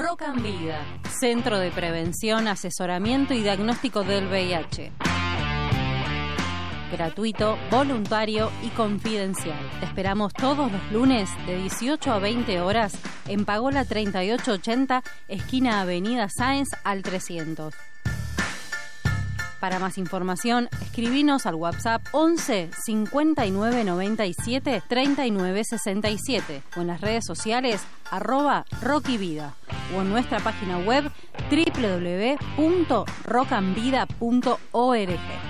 Rocan Vida, Centro de Prevención, Asesoramiento y Diagnóstico del VIH. Gratuito, voluntario y confidencial. Te esperamos todos los lunes de 18 a 20 horas en Pagola 3880, esquina Avenida Sáenz al 300. Para más información, escribinos al WhatsApp 11 59 97 39 67 o en las redes sociales @RokyVida o en nuestra página web www.rocanvida.org.